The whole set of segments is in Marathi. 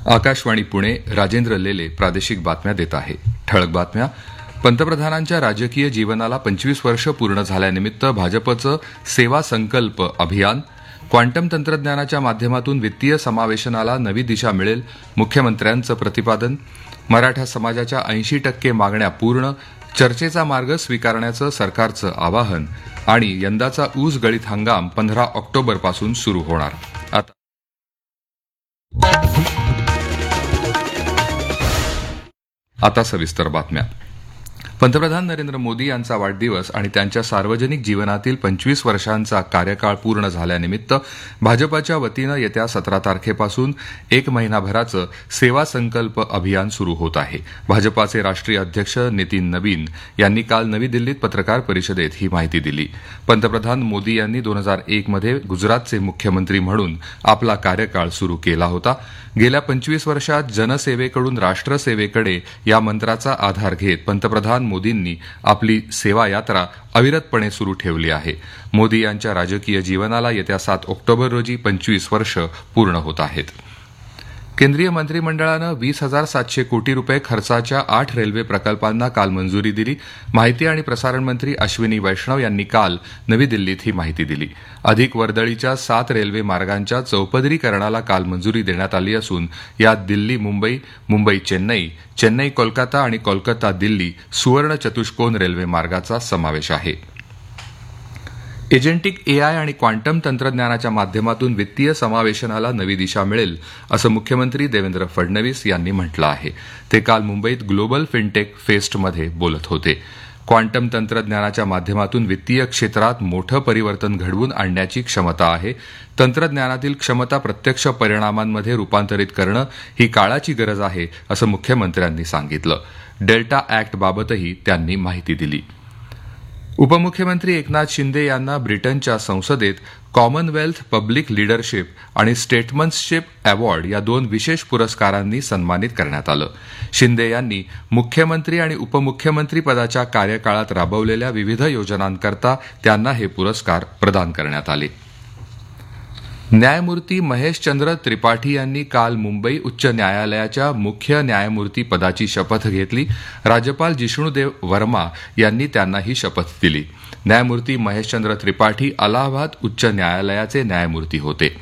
आकाशवाणी पुणे. राजेंद्र लेले प्रादेशिक बातम्या देत आहे. ठळक बातम्या. पंतप्रधानांच्या राजकीय जीवनाला 25 वर्ष पूर्ण झाल्यानिमित्त भाजपचं सेवा संकल्प अभियान. क्वांटम तंत्रज्ञानाच्या माध्यमातून वित्तीय समावेशनाला नवी दिशा मिळेल, मुख्यमंत्र्यांचं प्रतिपादन. मराठा समाजाच्या 80% मागण्या पूर्ण, चर्चेचा मार्ग स्वीकारण्याचं सरकारचं आवाहन. आणि यंदाचा ऊस गळीत हंगाम 15 ऑक्टोबरपासून सुरू होणार. आता सविस्तर बातम्या. पंतप्रधान नरेंद्र मोदी यांचा वाढदिवस आणि त्यांच्या सार्वजनिक जीवनातील 25 वर्षांचा कार्यकाळ पूर्ण झाल्यानिमित्त भाजपाच्या वतीनं येत्या 17 तारखेपासून 1 महिनाभराचं सेवा संकल्प अभियान सुरू होत आहे. भाजपाचे राष्ट्रीय अध्यक्ष नितीन नवीन यांनी काल नवी दिल्लीत पत्रकार परिषदेत ही माहिती दिली. पंतप्रधान मोदी यांनी 2001 मध्ये गुजरातचे मुख्यमंत्री म्हणून आपला कार्यकाळ सुरू केला होता. गेल्या 25 वर्षात जनसेवेकडून राष्ट्रसेवेकडे या मंत्राचा आधार घेत पंतप्रधान मोदींनी आपली सेवा यात्रा अविरतपणे सुरू ठेवली आहे. मोदी यांच्या राजकीय जीवनाला येत्या 7 ऑक्टोबर रोजी 25 वर्ष पूर्ण होत आहेत. केंद्रीय मंत्रिमंडळानं 20,700 कोटी रुपये खर्चाच्या 8 रेल्वे प्रकल्पांना काल मंजुरी दिली. माहिती आणि प्रसारण मंत्री अश्विनी वैष्णव यांनी काल नवी दिल्लीत ही माहिती दिली. अधिक वर्दळीच्या 7 रेल्वे मार्गांच्या चौपदरीकरणाला काल मंजुरी देण्यात आली असून यात दिल्ली मुंबई, मुंबई चेन्नई, चेन्नई कोलकाता आणि कोलकाता दिल्ली सुवर्ण चतुष्कोन रेल्वे मार्गाचा समावेश आहे. एजंटिक एआय आणि क्वांटम तंत्रज्ञानाच्या माध्यमातून वित्तीय समावेशनाला नवी दिशा मिळेल, असं मुख्यमंत्री देवेंद्र फडणवीस यांनी म्हटलं आहे. ते काल मुंबईत ग्लोबल फिनटेक फेस्टमध्ये बोलत होते. क्वांटम तंत्रज्ञानाच्या माध्यमातून वित्तीय क्षेत्रात मोठं परिवर्तन घडवून आणण्याची क्षमता आहे. तंत्रज्ञानातील क्षमता प्रत्यक्ष परिणामांमध्ये रूपांतरित करणं ही काळाची गरज आहे, असं मुख्यमंत्र्यांनी सांगितलं. डेल्टा अॅक्टबाबतही त्यांनी माहिती दिली. उपमुख्यमंत्री एकनाथ शिंदे यांना ब्रिटनच्या संसदेत कॉमनवेल्थ पब्लिक लीडरशिप आणि स्टेटमन्सशिप अवॉर्ड या 2 विशेष पुरस्कारांनी सन्मानित करण्यात आलं. शिंदे यांनी मुख्यमंत्री आणि उपमुख्यमंत्री पदाच्या कार्यकाळात राबवलेल्या विविध योजनांकरता त्यांना हे पुरस्कार प्रदान करण्यात आले. न्यायमूर्ती महेशचंद्र त्रिपाठी यांनी काल मुंबई उच्च न्यायालयाच्या मुख्य न्यायमूर्ती पदाची शपथ घेतली. राज्यपाल जिष्णुदेव वर्मा यांनी त्यांना ही शपथ दिली. न्यायमूर्ती महेशचंद्र त्रिपाठी अलाहाबाद उच्च न्यायालयाचे न्यायमूर्ती होते.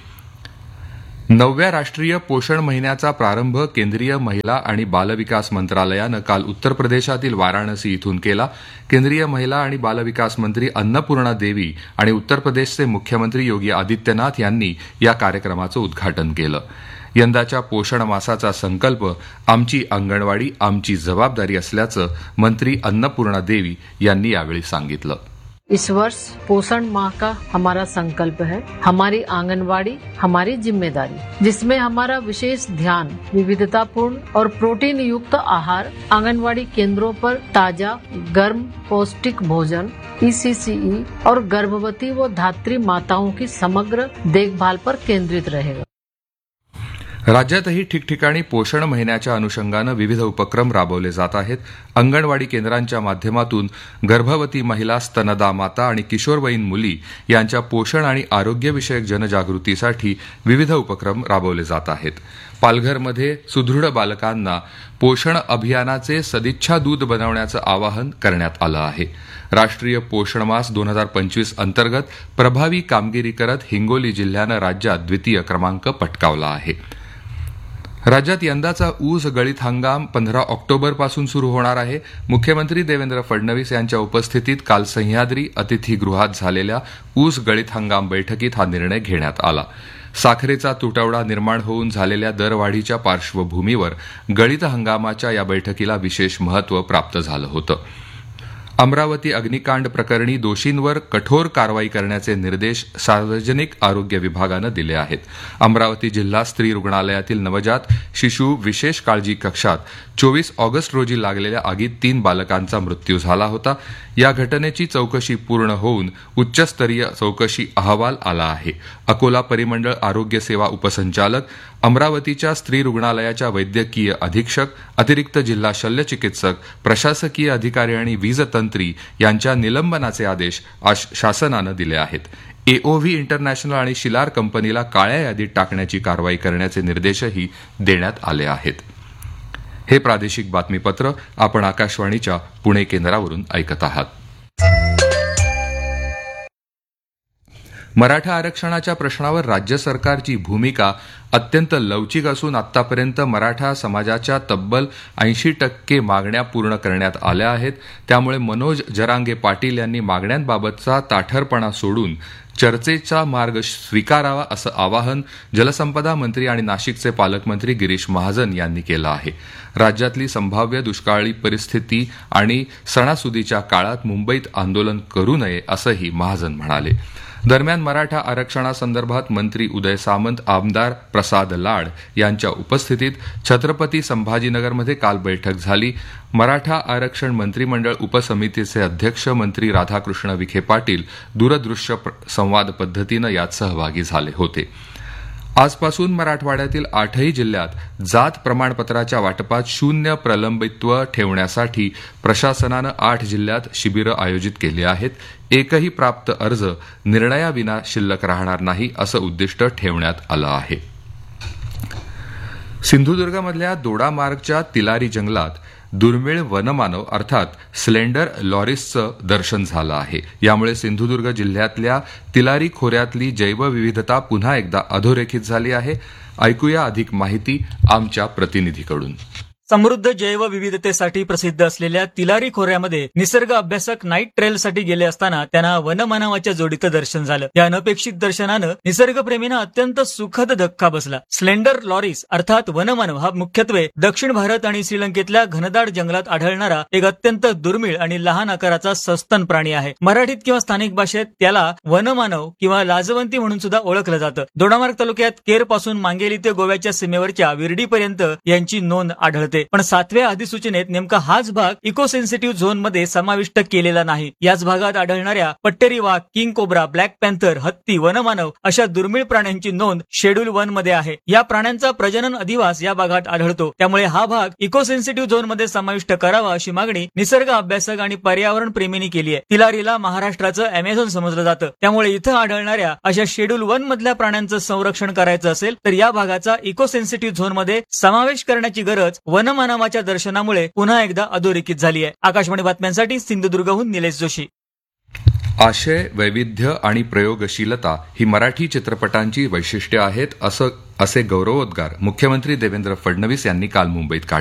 9व्या राष्ट्रीय पोषण महिन्याचा प्रारंभ केंद्रीय महिला आणि बालविकास मंत्रालयानं काल उत्तर प्रदेशातील वाराणसी इथून केला. केंद्रीय महिला आणि बालविकास मंत्री अन्नपूर्णा देवी आणि उत्तर प्रदेशचे मुख्यमंत्री योगी आदित्यनाथ यांनी या कार्यक्रमाचं उद्घाटन केलं. यंदाच्या पोषण मासाचा संकल्प आमची अंगणवाडी आमची जबाबदारी असल्याचं मंत्री अन्नपूर्णा देवी यांनी यावेळी सांगितलं. इस वर्ष पोषण माह का हमारा संकल्प है हमारी आंगनवाड़ी हमारी जिम्मेदारी, जिसमें हमारा विशेष ध्यान विविधतापूर्ण और प्रोटीन युक्त आहार, आंगनवाड़ी केंद्रों पर ताजा गर्म पौष्टिक भोजन, ECCE और गर्भवती व धात्री माताओं की समग्र देखभाल पर केंद्रित रहेगा. राज्यातही ठिकठिकाणी पोषण महिन्याच्या अनुषंगानं विविध उपक्रम राबवले जात आहेत. अंगणवाडी केंद्रांच्या माध्यमातून गर्भवती महिला, स्तनदा माता आणि किशोरवयीन मुली यांच्या पोषण आणि आरोग्यविषयक जनजागृतीसाठी विविध उपक्रम राबवले जात आहेत. पालघरमध्ये सुदृढ बालकांना पोषण अभियानाचे सदिच्छा दूध बनवण्याचं आवाहन करण्यात आलं आहे. राष्ट्रीय पोषण मास 2025 अंतर्गत प्रभावी कामगिरी करत हिंगोली जिल्ह्यानं राज्यात द्वितीय क्रमांक पटकावला आहे. राज्यात यंदाचा ऊस गळीत हंगाम 15 ऑक्टोबरपासून सुरू होणार आहे. मुख्यमंत्री देवेंद्र फडणवीस यांच्या उपस्थितीत काल सह्याद्री अतिथीगृहात झालेल्या ऊस गळीत हंगाम बैठकीत हा निर्णय घेण्यात आला. साखरेचा तुटवडा निर्माण होऊन झालेल्या दरवाढीच्या पार्श्वभूमीवर गळीत हंगामाच्या या बैठकीला विशेष महत्त्व प्राप्त झालं होतं. अमरावती अग्निकांड प्रकरणी दोषींवर कठोर कारवाई करण्याचे निर्देश सार्वजनिक आरोग्य विभागानं दिले आहेत. अमरावती जिल्हा स्त्री रुग्णालयातील नवजात शिशु विशेष काळजी कक्षात 24 ऑगस्ट रोजी लागलेल्या आगीत 3 बालकांचा मृत्यू झाला होता. या घटनेची चौकशी पूर्ण होऊन उच्चस्तरीय चौकशी अहवाल आला आहे. अकोला परिमंडळ आरोग्य सेवा उपसंचालक, अमरावतीच्या स्त्री रुग्णालयाच्या वैद्यकीय अधीक्षक, अतिरिक्त जिल्हा शल्यचिकित्सक, प्रशासकीय अधिकारी आणि वीजतंत्री यांच्या निलंबनाचे आदेश आज शासनानं दिले आहेत. एओव्ही इंटरनॅशनल आणि शिलार कंपनीला काळ्या यादीत टाकण्याची कारवाई करण्याचे निर्देशही देण्यात आले आहेत. हे प्रादेशिक बातमीपत्र आपण आकाशवाणीच्या पुणे केंद्रावरून ऐकत आहात. मराठा आरक्षणाच्या प्रश्नावर राज्य सरकारची भूमिका अत्यंत लवचिक असून आतापर्यंत मराठा समाजाच्या तब्बल 80% मागण्या पूर्ण करण्यात आल्या आहेत. त्यामुळे मनोज जरांगे पाटील यांनी मागण्यांबाबतचा ताठरपणा सोडून चर्चेचा मार्ग स्वीकारावा असं आवाहन जलसंपदा मंत्री आणि नाशिकचे पालकमंत्री गिरीश महाजन यांनी केलं आहे. राज्यातली संभाव्य दुष्काळी परिस्थिती आणि सणासुदीच्या काळात मुंबईत आंदोलन करू नये असंही महाजन म्हणाले. दरम्यान मराठा आरक्षणासंदर्भात मंत्री उदय सामंत, आमदार प्रसाद लाड यांच्या उपस्थितीत छत्रपती संभाजीनगरमध्ये काल बैठक झाली. मराठा आरक्षण मंत्रिमंडळ उपसमितीचे अध्यक्ष मंत्री राधाकृष्ण विखे पाटील दूरदृश्य संवाद पद्धतीनं यात सहभागी झाले होते. आजपासून मराठवाड्यातील 8ही जिल्ह्यात जात प्रमाणपत्राच्या वाटपात शून्य प्रलंबित्व ठेवण्यासाठी प्रशासनानं 8 जिल्ह्यात शिबिरं आयोजित केली आहेत. एकही प्राप्त अर्ज निर्णयाविना शिल्लक राहणार नाही असं उद्दिष्ट ठेवण्यात आलं आहे. सिंधुदुर्गमधल्या दोडामार्गच्या तिलारी जंगलात दुर्मिळ वनमानव अर्थात स्लेंडर लॉरिसचं दर्शन झालं आहे. यामुळे सिंधुदुर्ग जिल्ह्यातल्या तिलारी खोऱ्यातली जैवविविधता पुन्हा एकदा अधोरेखित झाली आहे. ऐकूया अधिक माहिती आमच्या प्रतिनिधीकडून. समृद्ध जैवविविधतेसाठी प्रसिद्ध असलेल्या तिलारी खोऱ्यामध्ये निसर्ग अभ्यासक नाईट ट्रेलसाठी गेले असताना त्यांना वनमानवाच्या जोडीचं दर्शन झालं. या अनपेक्षित दर्शनानं निसर्गप्रेमींना अत्यंत सुखद धक्का बसला. स्लेंडर लॉरिस अर्थात वनमानव हा मुख्यत्वे दक्षिण भारत आणि श्रीलंकेतल्या घनदाट जंगलात आढळणारा एक अत्यंत दुर्मिळ आणि लहान आकाराचा सस्तन प्राणी आहे. मराठीत किंवा स्थानिक भाषेत त्याला वनमानव किंवा लाजवंती म्हणून सुद्धा ओळखलं जातं. दोडामार्ग तालुक्यात केर पासून मांगेली ते गोव्याच्या सीमेवरच्या विर्डीपर्यंत यांची नोंद आढळते. पण 7व्या अधिसूचनेत नेमका हाच भाग इको सेन्सिटिव्ह झोन मध्ये समाविष्ट केलेला नाही. याच भागात आढळणाऱ्या पट्टेरी वाघ, किंग कोब्रा, ब्लॅक पॅन्थर, हत्ती, वनमानव अशा दुर्मिळ प्राण्यांची नोंद शेड्यूल 1 मध्ये आहे. या प्राण्यांचा प्रजनन अधिवास या भागात आढळतो. त्यामुळे हा भाग इको सेन्सिटिव्ह झोन मध्ये समाविष्ट करावा अशी मागणी निसर्ग अभ्यासक आणि पर्यावरण प्रेमींनी केली आहे. तिलारीला महाराष्ट्राचं अमेझॉन समजलं जातं. त्यामुळे इथं आढळणाऱ्या अशा शेड्यूल 1 मधल्या प्राण्यांचं संरक्षण करायचं असेल तर या भागाचा इको सेन्सिटिव्ह झोन मध्ये समावेश करण्याची गरज वनमानवाच्या दर्शनामुळे पुन्हा एकदा अधोरेखित झाली आहे. आकाशवाणी बातम्यांसाठी सिंधुदुर्गहून निलेश जोशी. आशय, वैविध्य आणि प्रयोगशीलता ही मराठी चित्रपटांची वैशिष्ट्ये आहेत असे गौरवोद्गार मुख्यमंत्री देवेंद्र फडणवीस यांनी काल मुंबईत काढले.